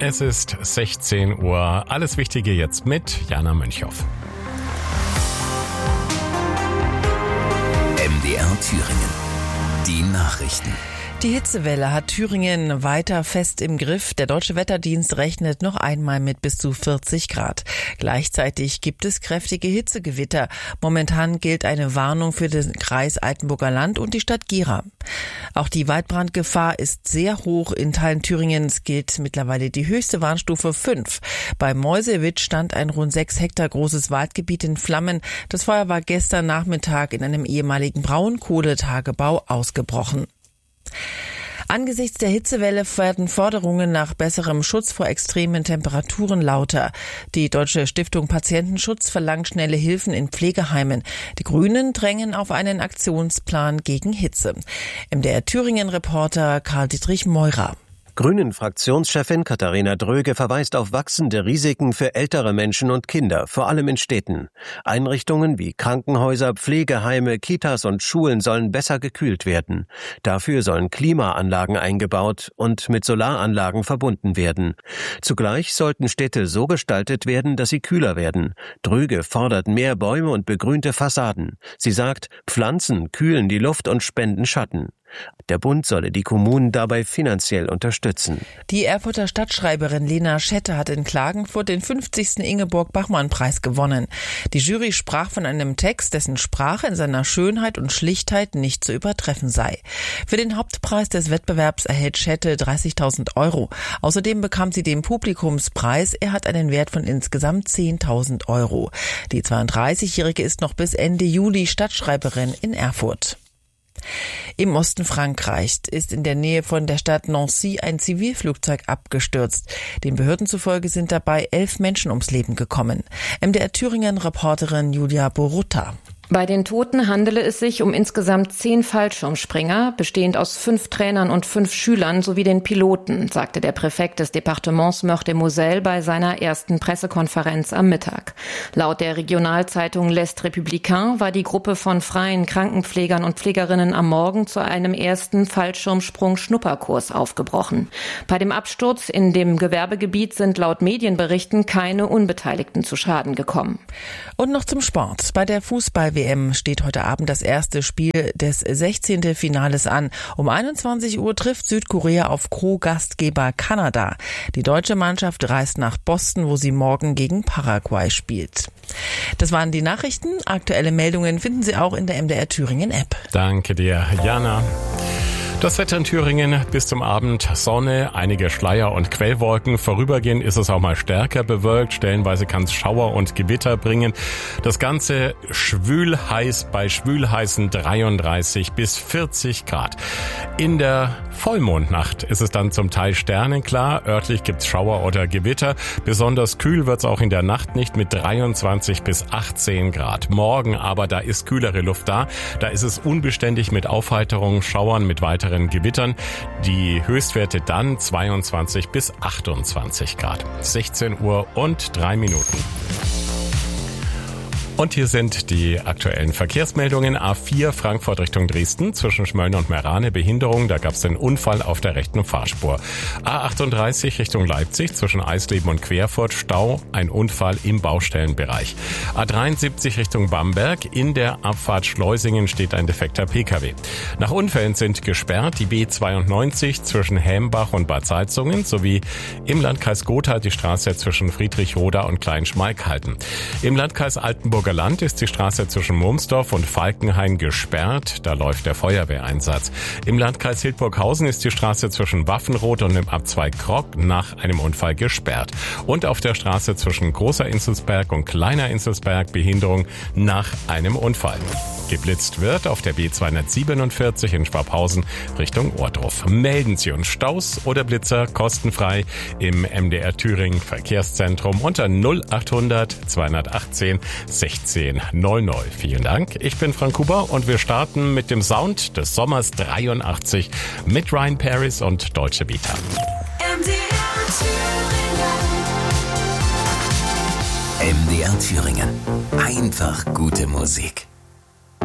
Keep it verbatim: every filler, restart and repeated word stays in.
Es ist sechzehn Uhr. Alles Wichtige jetzt mit Jana Mönchhoff. M D R Thüringen. Die Nachrichten. Die Hitzewelle hat Thüringen weiter fest im Griff. Der Deutsche Wetterdienst rechnet noch einmal mit bis zu vierzig Grad. Gleichzeitig gibt es kräftige Hitzegewitter. Momentan gilt eine Warnung für den Kreis Altenburger Land und die Stadt Gera. Auch die Waldbrandgefahr ist sehr hoch. In Teilen Thüringens gilt mittlerweile die höchste Warnstufe fünf. Bei Meuselwitz stand ein rund sechs Hektar großes Waldgebiet in Flammen. Das Feuer war gestern Nachmittag in einem ehemaligen Braunkohletagebau ausgebrochen. Angesichts der Hitzewelle werden Forderungen nach besserem Schutz vor extremen Temperaturen lauter. Die Deutsche Stiftung Patientenschutz verlangt schnelle Hilfen in Pflegeheimen. Die Grünen drängen auf einen Aktionsplan gegen Hitze. M D R Thüringen-Reporter Karl-Dietrich Meurer. Grünen-Fraktionschefin Katharina Dröge verweist auf wachsende Risiken für ältere Menschen und Kinder, vor allem in Städten. Einrichtungen wie Krankenhäuser, Pflegeheime, Kitas und Schulen sollen besser gekühlt werden. Dafür sollen Klimaanlagen eingebaut und mit Solaranlagen verbunden werden. Zugleich sollten Städte so gestaltet werden, dass sie kühler werden. Dröge fordert mehr Bäume und begrünte Fassaden. Sie sagt, Pflanzen kühlen die Luft und spenden Schatten. Der Bund solle die Kommunen dabei finanziell unterstützen. Die Erfurter Stadtschreiberin Lena Schette hat in Klagenfurt den fünfzigsten Ingeborg-Bachmann-Preis gewonnen. Die Jury sprach von einem Text, dessen Sprache in seiner Schönheit und Schlichtheit nicht zu übertreffen sei. Für den Hauptpreis des Wettbewerbs erhält Schette dreißigtausend Euro. Außerdem bekam sie den Publikumspreis. Er hat einen Wert von insgesamt zehntausend Euro. Die zweiunddreißigjährige ist noch bis Ende Juli Stadtschreiberin in Erfurt. Im Osten Frankreichs ist in der Nähe von der Stadt Nancy ein Zivilflugzeug abgestürzt. Den Behörden zufolge sind dabei elf Menschen ums Leben gekommen. M D R Thüringen-Reporterin Julia Borutta. Bei den Toten handele es sich um insgesamt zehn Fallschirmspringer, bestehend aus fünf Trainern und fünf Schülern sowie den Piloten, sagte der Präfekt des Departements Meurthe-et-Moselle bei seiner ersten Pressekonferenz am Mittag. Laut der Regionalzeitung L'Est Républicain war die Gruppe von freien Krankenpflegern und Pflegerinnen am Morgen zu einem ersten Fallschirmsprung-Schnupperkurs aufgebrochen. Bei dem Absturz in dem Gewerbegebiet sind laut Medienberichten keine Unbeteiligten zu Schaden gekommen. Und noch zum Sport. Bei der Fußball W M steht heute Abend das erste Spiel des sechzehnten Finales an. Um einundzwanzig Uhr trifft Südkorea auf Co-Gastgeber Kanada. Die deutsche Mannschaft reist nach Boston, wo sie morgen gegen Paraguay spielt. Das waren die Nachrichten. Aktuelle Meldungen finden Sie auch in der M D R Thüringen App. Danke dir, Jana. Das Wetter in Thüringen bis zum Abend Sonne, einige Schleier und Quellwolken. Vorübergehend ist es auch mal stärker bewölkt. Stellenweise kann es Schauer und Gewitter bringen. Das Ganze schwül heiß bei schwülheißen dreiunddreißig bis vierzig Grad. In der Vollmondnacht ist es dann zum Teil sternenklar. Örtlich gibt's Schauer oder Gewitter. Besonders kühl wird's auch in der Nacht nicht mit dreiundzwanzig bis achtzehn Grad. Morgen aber, da ist kühlere Luft da. Da ist es unbeständig mit Aufheiterung, Schauern, mit weiteren Gewittern. Die Höchstwerte dann zweiundzwanzig bis achtundzwanzig Grad. sechzehn Uhr und drei Minuten. Und hier sind die aktuellen Verkehrsmeldungen. A vier Frankfurt Richtung Dresden zwischen Schmölln und Meerane Behinderung. Da gab es den Unfall auf der rechten Fahrspur. A achtunddreißig Richtung Leipzig zwischen Eisleben und Querfurt Stau. Ein Unfall im Baustellenbereich. A dreiundsiebzig Richtung Bamberg. In der Abfahrt Schleusingen steht ein defekter Pkw. Nach Unfällen sind gesperrt die B zweiundneunzig zwischen Hämbach und Bad Salzungen sowie im Landkreis Gotha die Straße zwischen Friedrichroda und Kleinschmalkalden. Im Landkreis Altenburger Land ist die Straße zwischen Murmsdorf und Falkenhain gesperrt. Da läuft der Feuerwehreinsatz. Im Landkreis Hildburghausen ist die Straße zwischen Waffenrot und dem Abzweig Krog nach einem Unfall gesperrt. Und auf der Straße zwischen Großer Inselsberg und Kleiner Inselsberg Behinderung nach einem Unfall. Geblitzt wird auf der B zweihundertsiebenundvierzig in Schwabhausen Richtung Ohrdruf. Melden Sie uns Staus oder Blitzer kostenfrei im M D R Thüringen Verkehrszentrum unter null achthundert zweihundertachtzehn sechzehn null null. Vielen Dank. Ich bin Frank Huber und wir starten mit dem Sound des Sommers dreiundachtzig mit Ryan Paris und Deutsche Vita. M D R Thüringen. M D R Thüringen. Einfach gute Musik.